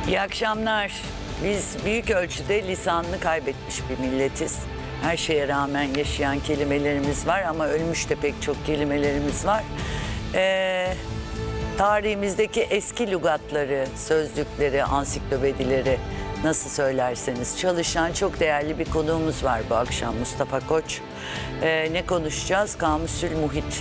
İyi akşamlar. Biz büyük ölçüde lisanını kaybetmiş bir milletiz. Her şeye rağmen yaşayan kelimelerimiz var ama ölmüş de pek çok kelimelerimiz var. Tarihimizdeki eski lügatları, sözlükleri, ansiklopedileri nasıl söylerseniz çalışan çok değerli bir konuğumuz var bu akşam, Mustafa Koç. Ne konuşacağız? Kamusül Muhit.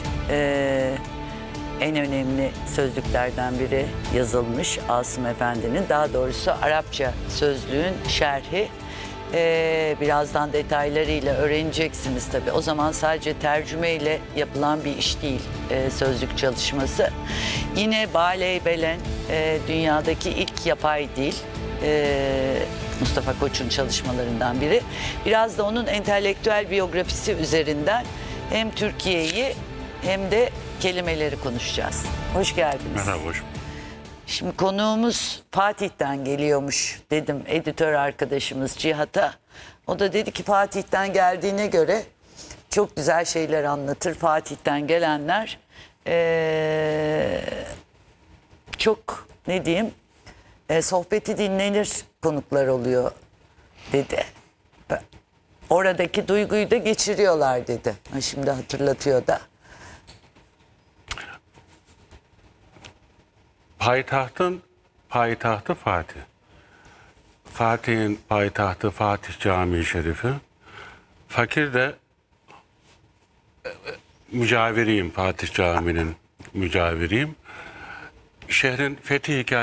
En önemli sözlüklerden biri yazılmış Asım Efendi'nin, daha doğrusu Arapça sözlüğün şerhi. Birazdan detaylarıyla öğreneceksiniz tabii. O zaman sadece tercümeyle yapılan bir iş değil sözlük çalışması. Yine Baleybelen dünyadaki ilk yapay dil. Mustafa Koç'un çalışmalarından biri. Biraz da onun entelektüel biyografisi üzerinden hem Türkiye'yi hem de kelimeleri konuşacağız. Hoş geldiniz. Merhaba, hoş. Şimdi konuğumuz Fatih'ten geliyormuş dedim editör arkadaşımız Cihat'a. O da dedi ki Fatih'ten geldiğine göre çok güzel şeyler anlatır. Fatih'ten gelenler çok ne diyeyim sohbeti dinlenir konuklar oluyor dedi. Oradaki duyguyu da geçiriyorlar dedi. Şimdi hatırlatıyor da. Payitahtın payitahtı Fatih. Fatih'in payitahtı Fatih Camii Şerifi. Fakir de mücaviriyim, Fatih Camii'nin mücaviriyim. Şehrin fethi hikayesi